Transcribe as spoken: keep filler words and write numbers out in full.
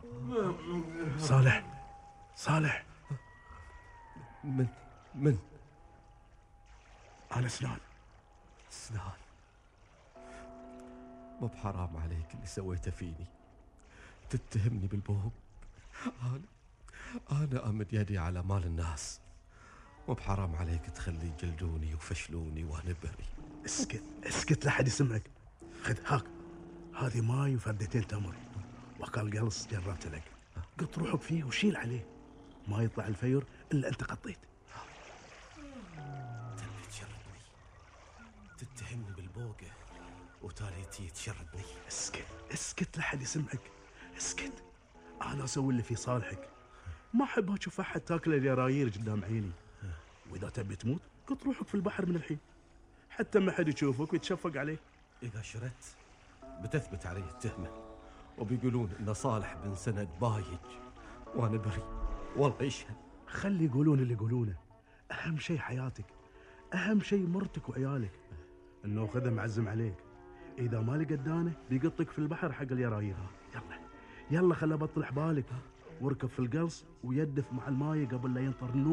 صالح صالح، من من أنا سنان. سنان، مو بحرام عليك اللي سويته فيني؟ تتهمني بالبوق؟ أنا أنا أمد يدي على مال الناس، مو بحرام عليك تخلي يجلدوني وفشلوني وأنا بري؟ اسكت اسكت، لا حد يسمعك. خذ هاك، هذه ماي وفردتين تمر وكال قلص جربت لك. قط روحك فيه وشيل عليه، ما يطلع الفير إلا أنت قطيت. تبي تشردني، تتهمني بالبوقة وتالي تي تشردني؟ اسكت اسكت، لا حد يسمعك. اسكت، أنا أسوي اللي في صالحك. ما أحب أشوف أحد تاكل اليرايير قدام عيني. وإذا تبي تموت قط روحك في البحر من الحين، حتى ما حد يشوفك ويتشفق عليك. إذا شردت بتثبت علي التهمة، وبيقولون إن صالح بن سند بايج وأنا بري، والله يشهد. خلي يقولون اللي يقولونه، أهم شيء حياتك، أهم شيء مرتك وعيالك. إنه خذه معزم عليك، إذا ما لقى دانه بيقطك في البحر حق اليرايير. يلا يلا، خلى بطل حبالك واركب في القلص ويدف مع المايه قبل لا ينطر النور.